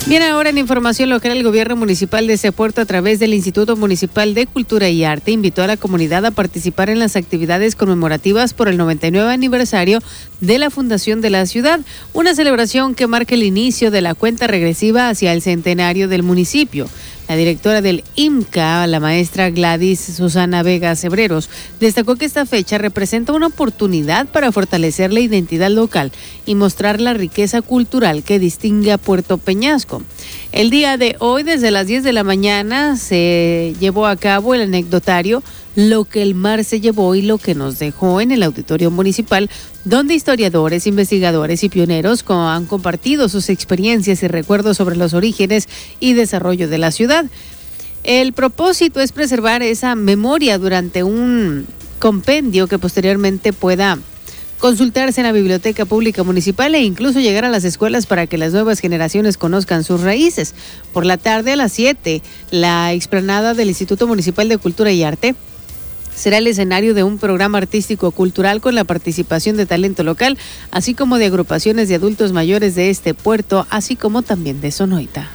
Bien, ahora en información local, el gobierno municipal de Cepuerto, a través del Instituto Municipal de Cultura y Arte, invitó a la comunidad a participar en las actividades conmemorativas por el 99 aniversario de la fundación de la ciudad, una celebración que marca el inicio de la cuenta regresiva hacia el centenario del municipio. La directora del IMCA, la maestra Gladys Susana Vega Cebreros, destacó que esta fecha representa una oportunidad para fortalecer la identidad local y mostrar la riqueza cultural que distingue a Puerto Peñasco. El día de hoy, desde las 10 de la mañana, se llevó a cabo el anecdotario Lo que el mar se llevó y lo que nos dejó en el auditorio municipal, donde historiadores, investigadores y pioneros han compartido sus experiencias y recuerdos sobre los orígenes y desarrollo de la ciudad. El propósito es preservar esa memoria durante un compendio que posteriormente pueda consultarse en la Biblioteca Pública Municipal e incluso llegar a las escuelas para que las nuevas generaciones conozcan sus raíces. Por la tarde a las 7, la explanada del Instituto Municipal de Cultura y Arte será el escenario de un programa artístico-cultural con la participación de talento local, así como de agrupaciones de adultos mayores de este puerto, así como también de Sonoita.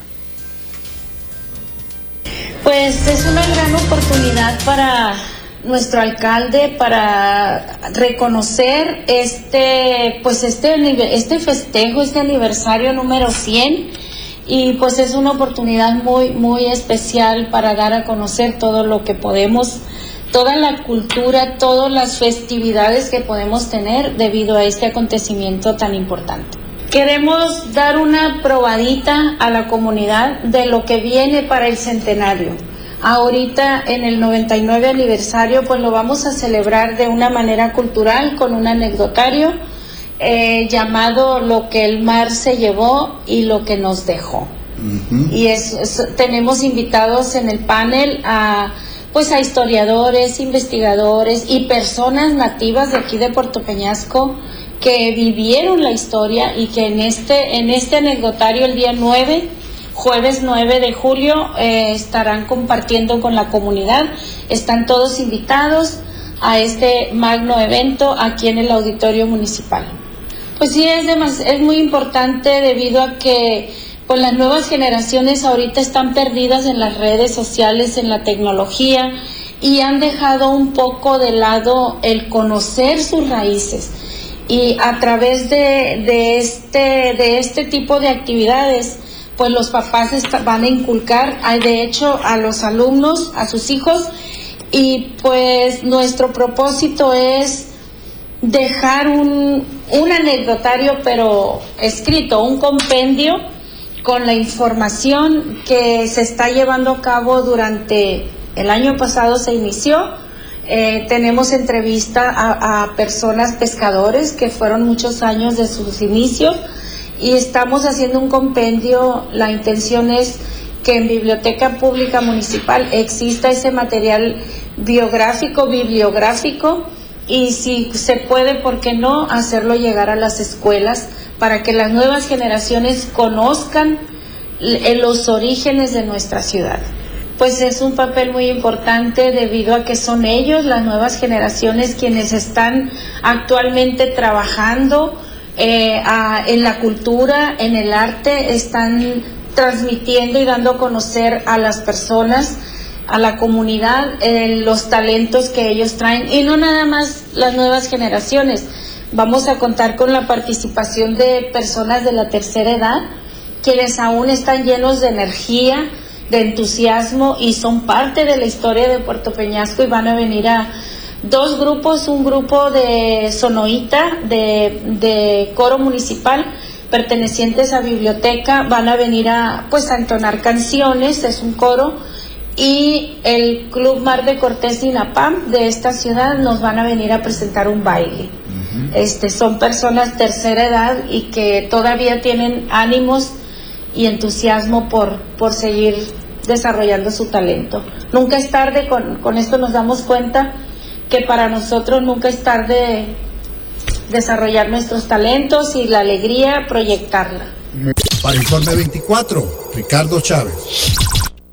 Pues es una gran oportunidad para nuestro alcalde para reconocer este festejo, este aniversario número 100, y pues es una oportunidad muy especial para dar a conocer todo lo que podemos, toda la cultura, todas las festividades que podemos tener debido a este acontecimiento tan importante. Queremos dar una probadita a la comunidad de lo que viene para el centenario. Ahorita en el 99 aniversario pues lo vamos a celebrar de una manera cultural con un anecdotario llamado Lo que el mar se llevó y lo que nos dejó. Y tenemos invitados en el panel a historiadores, investigadores y personas nativas de aquí de Puerto Peñasco que vivieron la historia y que en este anecdotario el día 9, jueves 9 de julio, estarán compartiendo con la comunidad. Están todos invitados a este magno evento aquí en el auditorio municipal. Pues sí, es muy importante debido a que pues las nuevas generaciones ahorita están perdidas en las redes sociales, en la tecnología, y han dejado un poco de lado el conocer sus raíces. Y a través de este tipo de actividades, pues los papás van a inculcar, de hecho, a los alumnos, a sus hijos, y pues nuestro propósito es dejar un anecdotario, pero escrito, un compendio, con la información que se está llevando a cabo durante el año pasado. Se inició, tenemos entrevista a personas pescadores que fueron muchos años de sus inicios y estamos haciendo un compendio. La intención es que en Biblioteca Pública Municipal exista ese material bibliográfico, y si se puede, ¿por qué no hacerlo llegar a las escuelas para que las nuevas generaciones conozcan los orígenes de nuestra ciudad? Pues es un papel muy importante debido a que son ellos, las nuevas generaciones, quienes están actualmente trabajando en la cultura, en el arte, están transmitiendo y dando a conocer a las personas, a la comunidad, los talentos que ellos traen, y no nada más las nuevas generaciones. Vamos a contar con la participación de personas de la tercera edad, quienes aún están llenos de energía, de entusiasmo, y son parte de la historia de Puerto Peñasco, y van a venir a dos grupos, un grupo de Sonoita, de coro municipal, pertenecientes a biblioteca, van a venir a entonar canciones, es un coro, y el Club Mar de Cortés y Napam de esta ciudad nos van a venir a presentar un baile. Son personas tercera edad y que todavía tienen ánimos y entusiasmo por seguir desarrollando su talento. Nunca es tarde, con esto nos damos cuenta que para nosotros nunca es tarde desarrollar nuestros talentos y la alegría proyectarla. Para Informe 24, Ricardo Chávez.